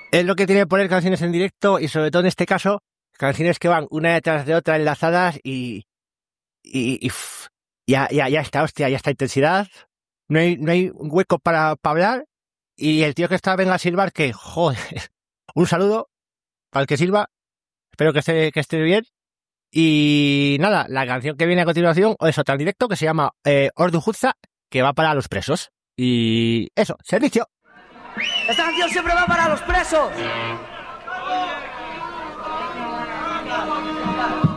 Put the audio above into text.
Es lo que tiene que poner canciones en directo y sobre todo en este caso, canciones que van una detrás de otra enlazadas y ya está, hostia, ya está intensidad. No hay un hueco para hablar. Y el tío que está venga a silbar, que, joder, un saludo al que silba. Espero que esté bien. Y nada, la canción que viene a continuación es otra en directo que se llama Ordu Jutza, que va para los presos. Y eso, servicio. Esta canción siempre va para los presos.